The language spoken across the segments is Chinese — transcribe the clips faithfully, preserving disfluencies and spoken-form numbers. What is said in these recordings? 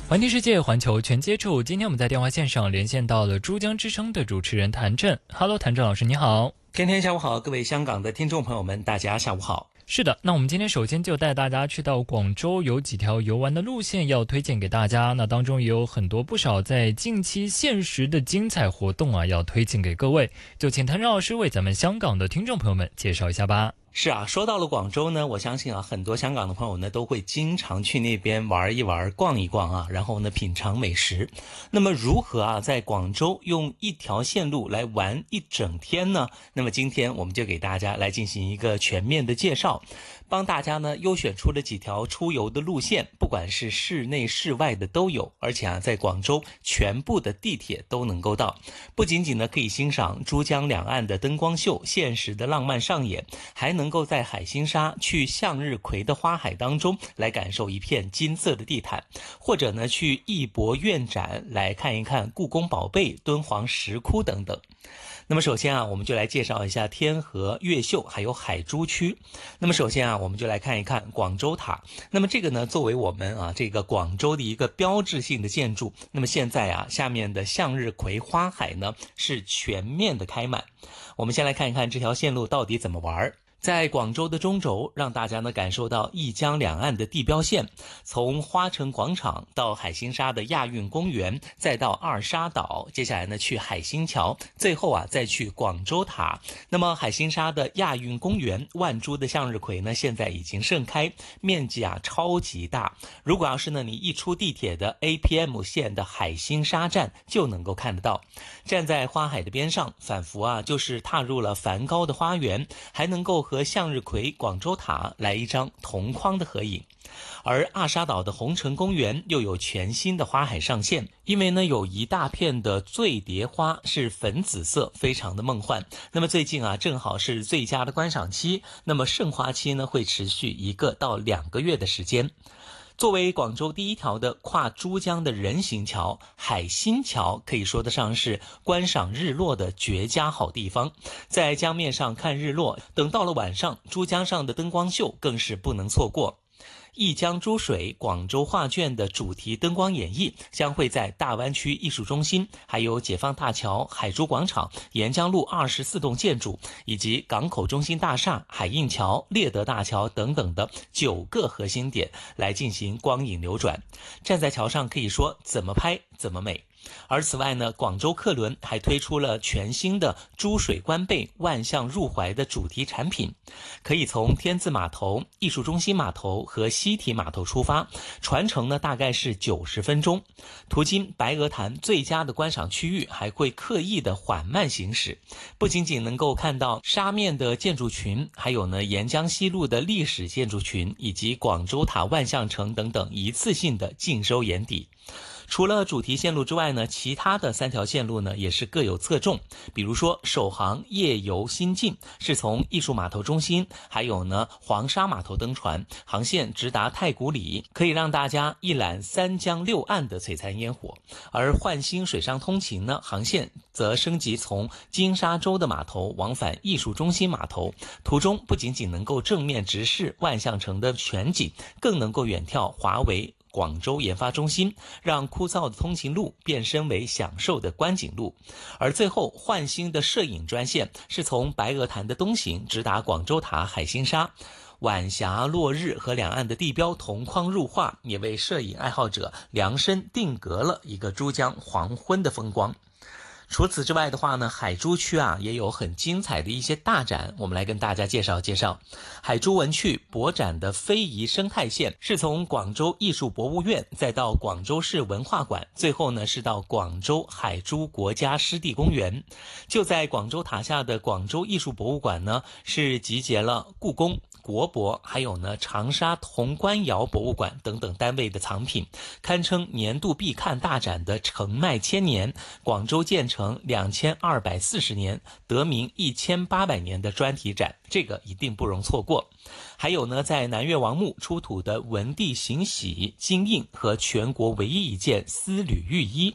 环听世界，环球全接触。今天我们在电话线上连线到了珠江之声的主持人谭震。Hello， 谭震老师，你好。 天天下午好，各位香港的听众朋友们，大家下午好。 是的，那我们今天首先就带大家去到广州，有几条游玩的路线要推荐给大家。那当中也有很多不少在近期限时的精彩活动啊，要推荐给各位。就请谭震老师为咱们香港的听众朋友们介绍一下吧。 是啊，说到了广州呢，我相信啊，很多香港的朋友呢都会经常去那边玩一玩、逛一逛啊，然后呢品尝美食。那么如何啊在广州用一条线路来玩一整天呢？那么今天我们就给大家来进行一个全面的介绍，帮大家呢优选出了几条出游的路线，不管是室内室外的都有，而且啊在广州全部的地铁都能够到，不仅仅呢可以欣赏珠江两岸的灯光秀、现实的浪漫上演，还能够在海心沙去向日葵的花海当中来感受一片金色的地毯，或者呢去艺博院展来看一看故宫宝贝、敦煌石窟等等。那么首先啊，我们就来介绍一下天河、越秀还有海珠区。那么首先啊，我们就来看一看广州塔。那么这个呢，作为我们啊这个广州的一个标志性的建筑，那么现在啊下面的向日葵花海呢是全面的开满。我们先来看一看这条线路到底怎么玩。在广州的中轴，让大家呢感受到一江两岸的地标线，从花城广场到海心沙的亚运公园，再到二沙岛，接下来呢去海心桥，最后啊再去广州塔。那么海心沙的亚运公园，万株的向日葵呢现在已经盛开，面积啊超级大。如果要是呢你一出地铁的 A P M 线的海心沙站就能够看得到。站在花海的边上，仿佛啊就是踏入了梵高的花园，还能够和和向日葵、广州塔来一张同框的合影。而二沙岛的红城公园又有全新的花海上线，因为呢有一大片的醉蝶花是粉紫色，非常的梦幻。那么最近啊正好是最佳的观赏期，那么盛花期呢会持续一个到两个月的时间。作为广州第一条的跨珠江的人行桥，海心桥可以说得上是观赏日落的绝佳好地方。在江面上看日落，等到了晚上，珠江上的灯光秀更是不能错过。一江珠水广州画卷的主题灯光演绎将会在大湾区艺术中心、还有解放大桥、海珠广场、沿江路二十四栋建筑以及港口中心大厦、海印桥、猎德大桥等等的九个核心点来进行光影流转。站在桥上可以说怎么拍怎么美。而此外呢，广州客轮还推出了全新的珠水关贝万象入怀的主题产品，可以从天字码头、艺术中心码头和西堤码头出发，船程呢大概是九十分钟。途经白鹅潭最佳的观赏区域，还会刻意的缓慢行驶，不仅仅能够看到沙面的建筑群，还有呢沿江西路的历史建筑群，以及广州塔万象城等等一次性的尽收眼底。除了主题线路之外呢，其他的三条线路呢也是各有侧重。比如说首航夜游新境是从艺术码头中心，还有呢黄沙码头登船，航线直达太古里，可以让大家一览三江六岸的璀璨烟火。而焕星水上通勤呢，航线则升级从金沙洲的码头往返艺术中心码头，途中不仅仅能够正面直视万象城的全景，更能够远眺华为广州研发中心，让枯燥的通勤路变身为享受的观景路。而最后焕星的摄影专线是从白鹅潭的东行直达广州塔海心沙，晚霞落日和两岸的地标同框入画，也为摄影爱好者量身定格了一个珠江黄昏的风光。除此之外的话呢，海珠区啊也有很精彩的一些大展，我们来跟大家介绍介绍。海珠文趣博展的非遗生态线是从广州艺术博物院，再到广州市文化馆，最后呢是到广州海珠国家湿地公园。就在广州塔下的广州艺术博物馆呢，是集结了故宫、国博，还有呢长沙潼关窑博物馆等等单位的藏品，堪称年度必看大展的澄迈千年、广州建成两千二百四十年、得名一千八百年的专题展，这个一定不容错过。还有呢，在南岳王墓出土的文帝行玺金印和全国唯一一件丝缕玉衣。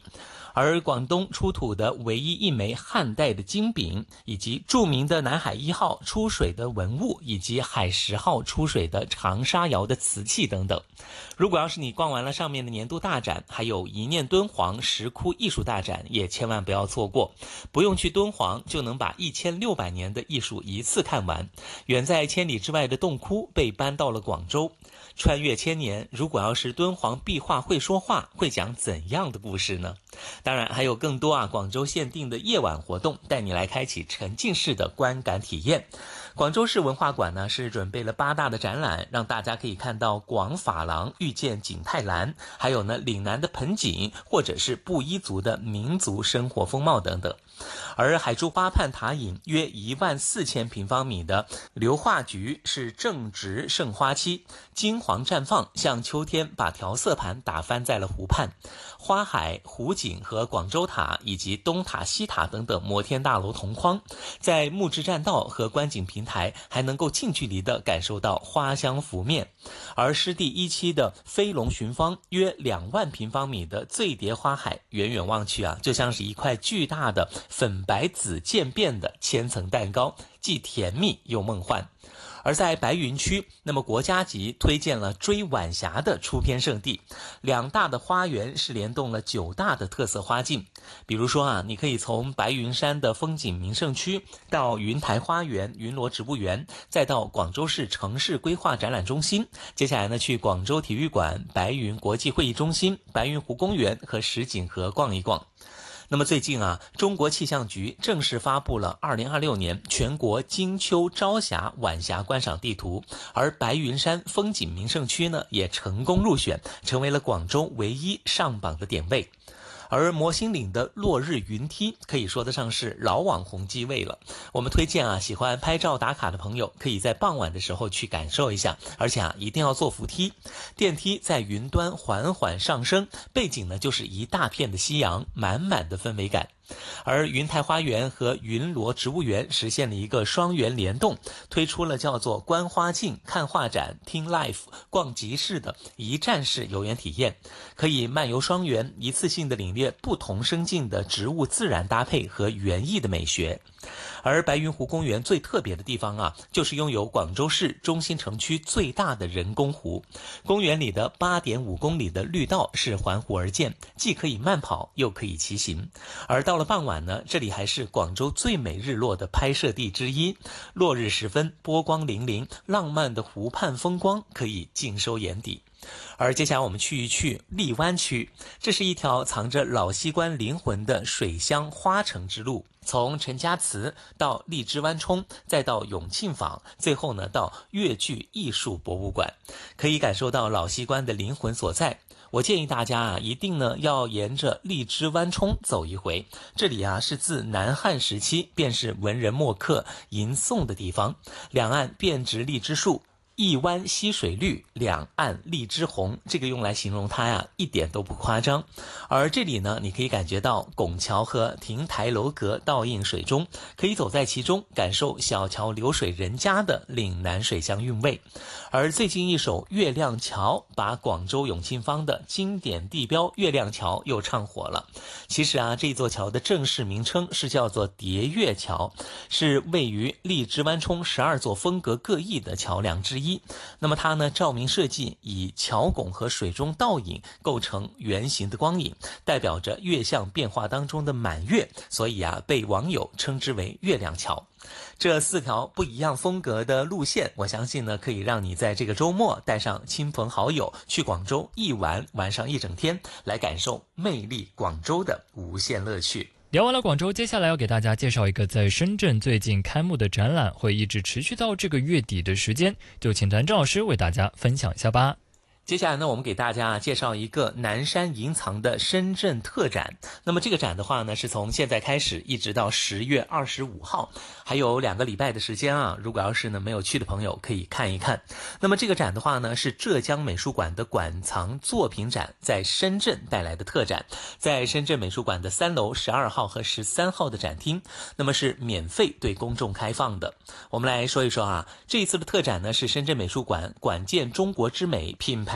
而广东出土的唯一一枚汉代的金饼，以及著名的南海一号出水的文物，以及海十号出水的长沙窑的瓷器等等。如果要是你逛完了上面的年度大展，还有一念敦煌石窟艺术大展，也千万不要错过。不用去敦煌就能把一千六百年的艺术一次看完。远在千里之外的洞窟被搬到了广州，穿越千年，如果要是敦煌壁画会说话，会讲怎样的故事呢？当然还有更多啊广州限定的夜晚活动，带你来开启沉浸式的观感体验。广州市文化馆呢是准备了八大的展览，让大家可以看到广法廊遇见景泰蓝，还有呢岭南的盆景，或者是布依族的民族生活风貌等等。而海珠花畔塔影约一万四千平方米的流化菊是正值盛花期，金黄绽放，像秋天把调色盘打翻在了湖畔。花海、湖景和广州塔以及东塔、西塔等等摩天大楼同框，在木质栈道和观景平台还能够近距离地感受到花香拂面。而湿地一期的飞龙寻芳约两万平方米的醉蝶花海，远远望去啊，就像是一块巨大的粉白紫渐变的千层蛋糕，既甜蜜又梦幻。而在白云区，那么国家级推荐了追晚霞的出片圣地，两大的花园是联动了九大的特色花径。比如说啊，你可以从白云山的风景名胜区到云台花园、云罗植物园，再到广州市城市规划展览中心。接下来呢，去广州体育馆、白云国际会议中心、白云湖公园和石景河逛一逛。那么最近啊，中国气象局正式发布了二零二六年全国金秋朝霞晚霞观赏地图，而白云山风景名胜区呢也成功入选，成为了广州唯一上榜的点位。而摩星岭的落日云梯可以说得上是老网红继位了。我们推荐啊，喜欢拍照打卡的朋友可以在傍晚的时候去感受一下，而且啊，一定要坐扶梯。电梯在云端缓缓上升，背景呢就是一大片的夕阳，满满的氛围感。而云台花园和云罗植物园实现了一个双园联动，推出了叫做观花镜、看画展、听 live、逛集市的一站式游园体验，可以漫游双园，一次性的领略不同生境的植物自然搭配和园艺的美学。而白云湖公园最特别的地方啊，就是拥有广州市中心城区最大的人工湖。公园里的 八点五公里的绿道是环湖而建，既可以慢跑又可以骑行。而到了傍晚呢，这里还是广州最美日落的拍摄地之一。落日时分，波光粼粼，浪漫的湖畔风光可以尽收眼底。而接下来我们去一去荔湾区，这是一条藏着老西关灵魂的水乡花城之路，从陈家祠到荔枝湾冲，再到永庆坊，最后呢到粤剧艺术博物馆，可以感受到老西关的灵魂所在。我建议大家啊，一定呢要沿着荔枝湾冲走一回。这里啊是自南汉时期便是文人墨客吟诵的地方，两岸遍植荔枝树，一湾溪水绿，两岸荔枝红，这个用来形容它呀，一点都不夸张。而这里呢，你可以感觉到拱桥和亭台楼阁倒映水中，可以走在其中，感受小桥流水人家的岭南水乡韵味。而最近一首《月亮桥》把广州永庆坊的经典地标月亮桥又唱火了。其实啊，这座桥的正式名称是叫做叠月桥，是位于荔枝湾冲十二座风格各异的桥梁之一。那么它呢，照明设计以桥拱和水中倒影构成圆形的光影，代表着月相变化当中的满月，所以啊，被网友称之为月亮桥。这四条不一样风格的路线，我相信呢，可以让你在这个周末带上亲朋好友去广州一玩玩上一整天，来感受魅力广州的无限乐趣。 聊完了广州，接下来要给大家介绍一个在深圳最近开幕的展览，会一直持续到这个月底的时间，就请谭正老师为大家分享一下吧。 接下来呢，我们给大家介绍一个南山银藏的深圳特展。那么这个展的话呢，是从现在开始一直到十月二十五号，还有两个礼拜的时间啊。如果要是呢没有去的朋友，可以看一看。那么这个展的话呢，是浙江美术馆的馆藏作品展在深圳带来的特展，在深圳美术馆的三楼十二号和十三号的展厅，那么是免费对公众开放的。我们来说一说啊，这一次的特展呢，是深圳美术馆馆建中国之美品牌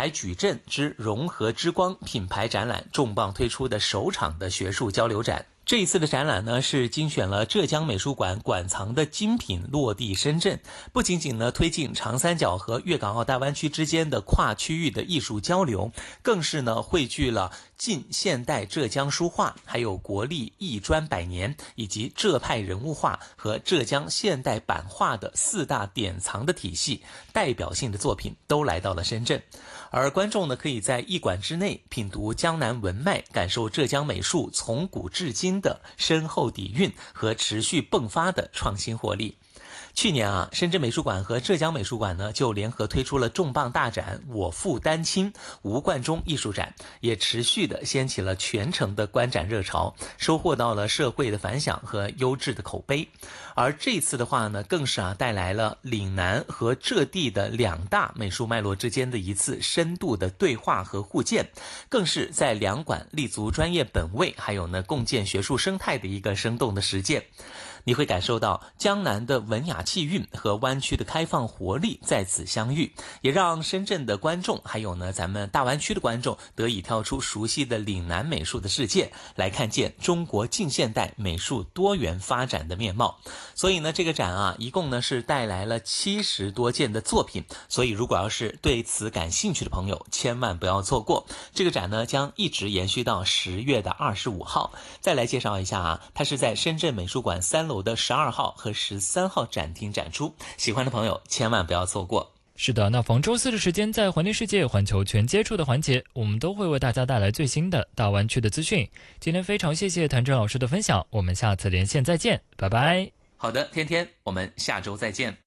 来矩阵之融合之光品牌展览重磅推出的首场的学术交流展。这一次的展览呢，是精选了浙江美术馆馆藏的精品落地深圳，不仅仅呢推进长三角和粤港澳大湾区之间的跨区域的艺术交流，更是呢汇聚了近现代浙江书画，还有国立艺专百年，以及浙派人物画和浙江现代版画的四大典藏的体系，代表性的作品都来到了深圳。而观众呢，可以在艺馆之内品读江南文脉，感受浙江美术从古至今的深厚底蕴和持续迸发的创新活力。去年啊，深圳美术馆和浙江美术馆呢就联合推出了重磅大展“我负丹青”吴冠中艺术展，也持续的掀起了全城的观展热潮，收获到了社会的反响和优质的口碑。而这次的话呢，更是啊带来了岭南和浙地的两大美术脉络之间的一次深度的对话和互鉴，更是在两馆立足专业本位，还有呢共建学术生态的一个生动的实践。你会感受到江南的文雅气韵和湾区的开放活力在此相遇，也让深圳的观众还有呢咱们大湾区的观众得以跳出熟悉的岭南美术的世界，来看见中国近现代美术多元发展的面貌。所以呢这个展啊一共呢是带来了七十多件的作品，所以如果要是对此感兴趣的朋友千万不要错过。这个展呢将一直延续到十月的二十五号。再来介绍一下啊，它是在深圳美术馆三楼的十二号和十三号展厅展出，喜欢的朋友千万不要错过。 是的，那逢周四的时间，在环内世界环球全接触的环节，我们都会为大家带来最新的大湾区的资讯。今天非常谢谢谭震老师的分享，我们下次连线再见，拜拜。 好的，天天，我们下周再见。